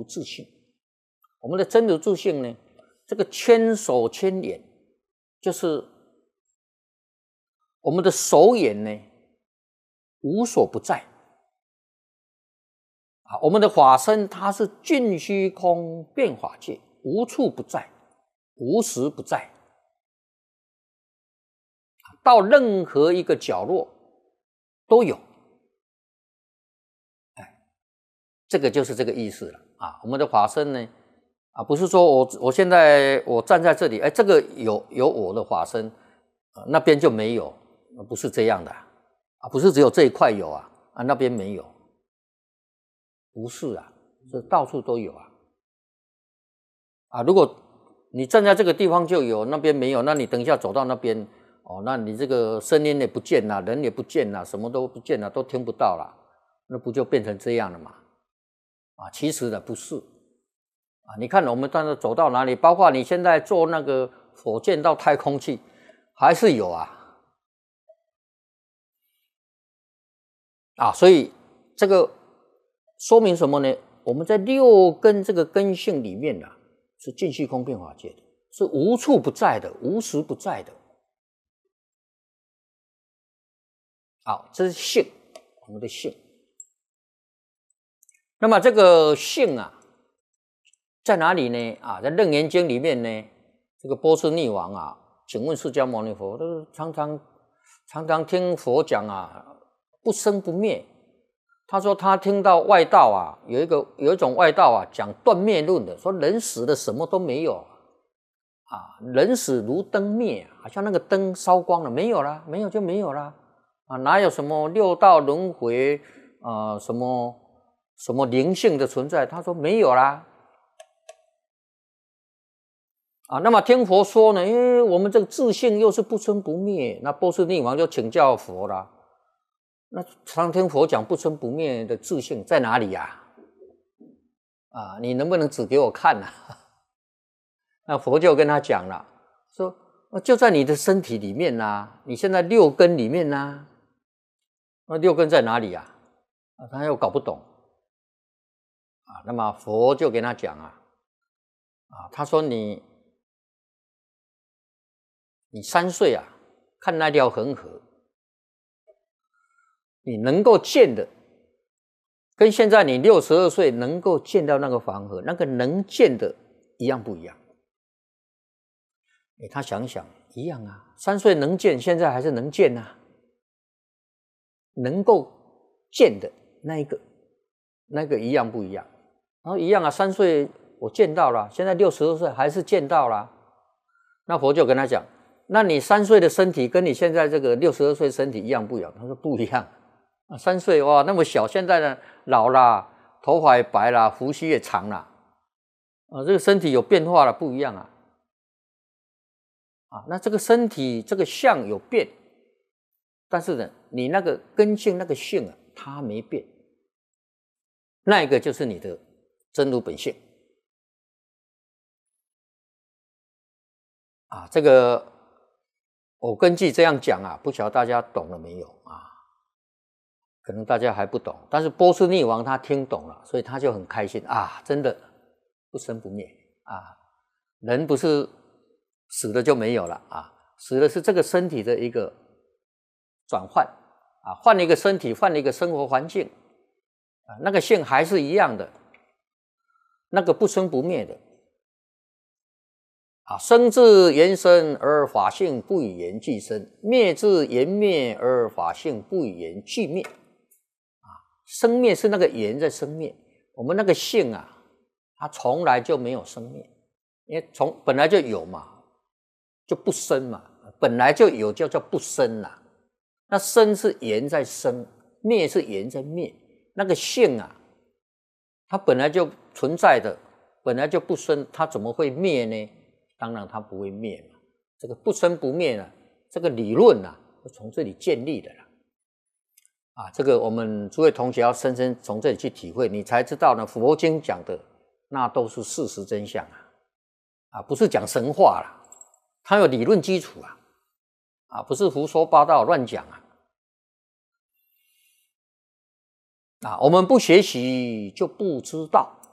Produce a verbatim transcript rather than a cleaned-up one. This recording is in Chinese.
自性。我们的真如自性呢，这个千手千眼，就是我们的手眼呢，无所不在。啊，我们的法身它是尽虚空遍法界，无处不在，无时不在。到任何一个角落都有。哎，这个就是这个意思了啊。我们的法身呢，啊，不是说我我现在我站在这里，哎，这个有有我的法身，啊，那边就没有，不是这样的啊，不是只有这一块有啊，啊那边没有，不是啊，是到处都有啊。啊，如果你站在这个地方就有，那边没有，那你等一下走到那边，哦，那你这个声音也不见了，人也不见了，什么都不见了，都听不到了，那不就变成这样了吗？啊，其实呢不是啊，你看我们当时走到哪里，包括你现在坐那个火箭到太空去，还是有啊，啊，所以这个说明什么呢？我们在六根这个根性里面啊，是尽虚空遍法界的，是无处不在的，无时不在的。好，这是性，我们的性。那么这个性啊，在哪里呢？啊，在《楞严经》里面呢，这个波斯匿王啊，请问释迦牟尼佛，都常常常常听佛讲啊，不生不灭。他说他听到外道啊，有一个有一种外道啊，讲断灭论的，说人死了什么都没有啊，人死如灯灭，好像那个灯烧光了，没有啦，没有就没有啦。啊，哪有什么六道轮回啊、呃，什么什么灵性的存在？他说没有啦。啊，那么听佛说呢，因为我们这个自性又是不生不灭，那波斯匿王就请教佛啦。那常听佛讲不生不灭的自性在哪里呀？啊，你能不能指给我看啊？那佛就跟他讲了，说就在你的身体里面啊，你现在六根里面啊。那六根在哪里啊？啊，他又搞不懂啊。那么佛就跟他讲啊，啊，他说你你三岁啊，看那条恒河，你能够见的，跟现在你六十二岁能够见到那个黄河，那个能见的一样不一样？哎，他想想一样啊，三岁能见，现在还是能见啊。能够见的那一个，那个一样不一样？然后一样啊，三岁我见到了，现在六十二岁还是见到了。那佛就跟他讲，那你三岁的身体跟你现在这个六十二岁身体一样不一样？他说不一样。啊，三岁哇那么小，现在呢老了，头发也白了，胡须也长了，啊，这个身体有变化了，不一样啊。啊，那这个身体这个相有变。但是呢，你那个根性那个性啊，它没变，那一个就是你的真如本性啊。这个我根据这样讲啊，不晓得大家懂了没有啊？可能大家还不懂，但是波斯匿王他听懂了，所以他就很开心啊，真的不生不灭啊，人不是死了就没有了啊，死了是这个身体的一个转换啊，换了一个身体，换了一个生活环境啊，那个性还是一样的，那个不生不灭的啊，生自言生而法性不以言俱生，灭自言灭而法性不以言俱灭啊，生灭是那个言在生灭，我们那个性啊，它从来就没有生灭，因为从本来就有嘛，就不生嘛，本来就有叫做不生啦。那生是言在生，灭是言在灭，那个性啊，它本来就存在的，本来就不生，它怎么会灭呢？当然它不会灭嘛，这个不生不灭呢，这个理论啊，是从这里建立的啦。啊，这个我们诸位同学要深深从这里去体会，你才知道呢，佛经讲的那都是事实真相啊，啊，不是讲神话啦，它有理论基础啊。啊，不是胡说八道乱讲啊！啊，我们不学习就不知道